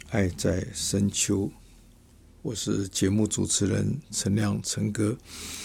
爱在深秋，我是节目主持人陈亮陈哥。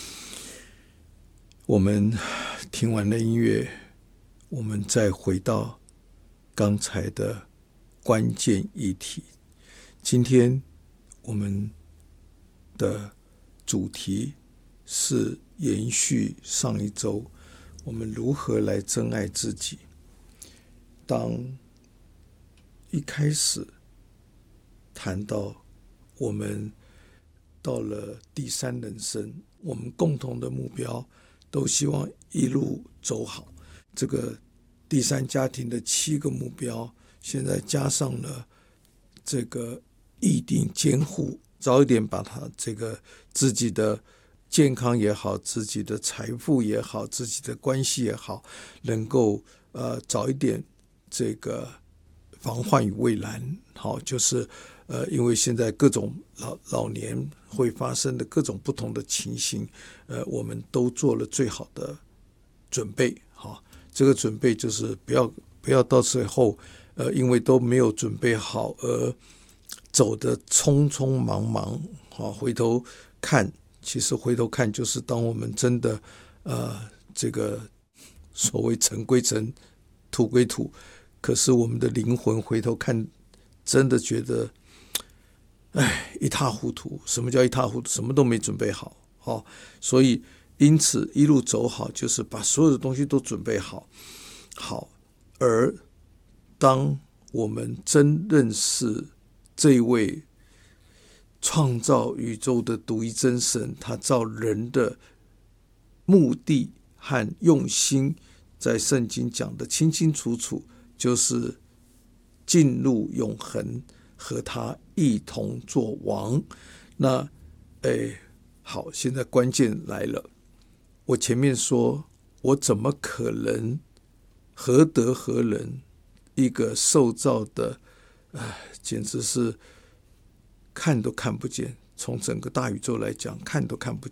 我们听完了音乐，我们再回到刚才的关键议题。今天我们的主题是延续上一周，我们如何来珍爱自己。当一开始谈到我们到了第三人生，我们共同的目标都希望一路走好。这个第三家庭的7个目标，现在加上了这个议定监护，早一点把它这个自己的健康也好，自己的财富也好，自己的关系也好，能够早一点这个防患于未然。好，就是因为现在各种老年会发生的各种不同的情形，我们都做了最好的准备。好，这个准备就是不要到最后，因为都没有准备好而走得匆匆忙忙。好，回头看，其实回头看就是当我们真的这个所谓尘归尘，土归土，可是我们的灵魂回头看，真的觉得一塌糊涂。什么叫一塌糊涂？什么都没准备好。所以因此一路走好，就是把所有的东西都准备好。而当我们真认识这位创造宇宙的独一真神，他造人的目的和用心，在圣经讲的清清楚楚，就是进入永恒，和他一同作王。那好，现在关键来了。我前面说，我怎么可能何德何能，一个受造的简直是看都看不见，从整个大宇宙来讲看都看不